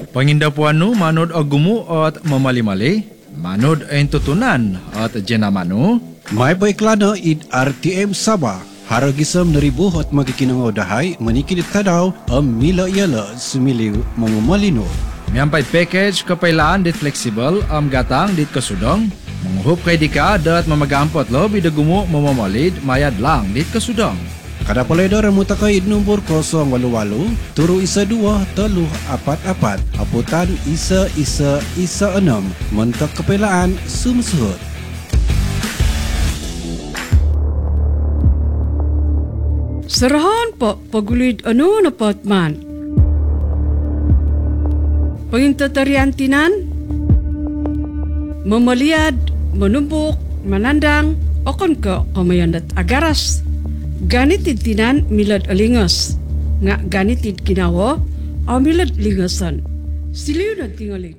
Panginda puanu manod agumu at mamali-mali, manod ang tutunan at jenamanu. May paiklana id RTM Sabah. Haragisam naribu at magikinangaw dahay manikilid tadaw ang mila yala sumiliw mamumalino. Miyampay package kapailaan dit flexible am gatang dit kasudong. Manghup kay di ka dat mamagampot lo bidagumo mamamalid mayad lang dit kasudong. Kada paledar muta kay nombor 088 turu isa 2 3 4 4 aputan isa 6 mentak kapailaan sumsuhut. Sarahan po pagulid na patman. Pangintatariantinan, mamaliad, manumbok, manandang, okon ka kamayandat agaras. Ganitid tinan milad alingos. Nga ganitid kinawa, milad lingasan. Siliw na tingaling.